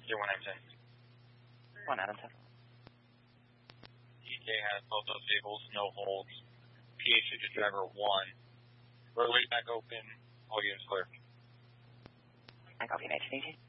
0110. 1 Adam 10. EK has both those vehicles, no holds. PH to driver 1. Roadway back open, all units clear. I copy 1918.